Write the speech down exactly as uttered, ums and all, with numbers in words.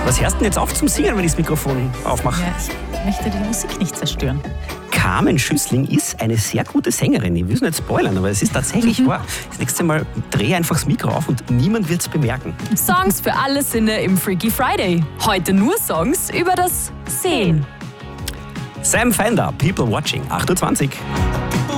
Was hörst du denn jetzt auf zum Singen, wenn ich das Mikrofon aufmache? Ja, ich möchte die Musik nicht zerstören. Carmen Schüssling ist eine sehr gute Sängerin. Ich will es nicht spoilern, aber es ist tatsächlich wahr. Das nächste Mal dreh einfach das Mikro auf und niemand wird es bemerken. Songs für alle Sinne im Freaky Friday. Heute nur Songs über das Sehen. Sam Fender, People Watching, acht Uhr zwanzig.